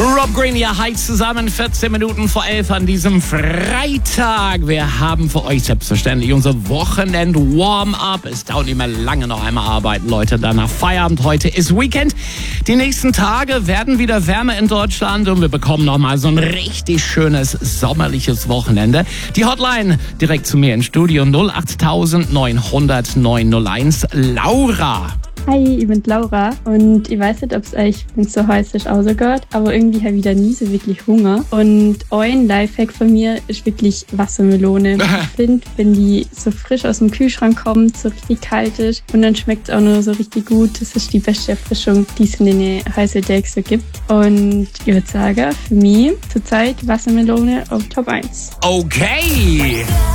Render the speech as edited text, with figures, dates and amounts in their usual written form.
Rob Green, ihr heizt zusammen 14 Minuten vor 11 an diesem Freitag. Wir haben für euch selbstverständlich unser Wochenend-Warm-Up. Es dauert nicht mehr lange noch einmal arbeiten, Leute. Danach Feierabend. Heute ist Weekend. Die nächsten Tage werden wieder wärmer in Deutschland und wir bekommen nochmal so ein richtig schönes sommerliches Wochenende. Die Hotline direkt zu mir ins Studio 08900 901. Laura. Hi, ich bin Laura und ich weiß nicht, ob es euch, wenn es so heiß ist, rausgeht, aber irgendwie habe ich da nie so wirklich Hunger. Und ein Lifehack von mir ist wirklich Wassermelone. Ich finde, wenn die so frisch aus dem Kühlschrank kommt, so richtig kalt ist und dann schmeckt es auch nur so richtig gut, das ist die beste Erfrischung, die es in den heißen Tagen so gibt. Und ich würde sagen, für mich zurzeit Wassermelone auf Top 1. Okay.